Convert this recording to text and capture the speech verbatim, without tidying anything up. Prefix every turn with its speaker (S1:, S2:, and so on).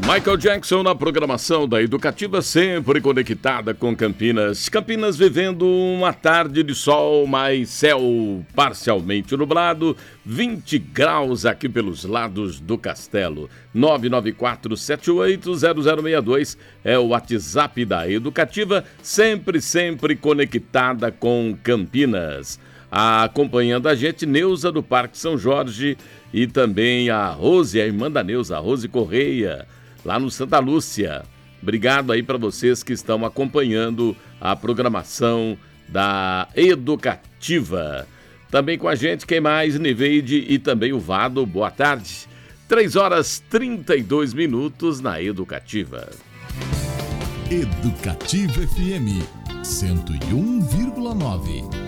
S1: Michael Jackson na programação da Educativa, sempre conectada com Campinas. Campinas vivendo uma tarde de sol, mas céu parcialmente nublado, vinte graus aqui pelos lados do Castelo. nove nove quatro sete oito zero zero seis dois é o WhatsApp da Educativa, sempre, sempre conectada com Campinas. Acompanhando a gente, Neuza do Parque São Jorge e também a Rose, a irmã da Neuza, a Rose Correia, lá no Santa Lúcia. Obrigado aí para vocês que estão acompanhando a programação da Educativa. Também com a gente, quem mais? Neveide e também o Vado. Boa tarde. três horas e trinta e dois minutos na Educativa.
S2: Educativa F M cento e um vírgula nove.